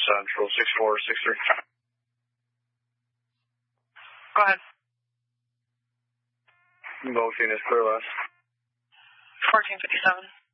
Central 6463. Go ahead. Both units clear last. 1457.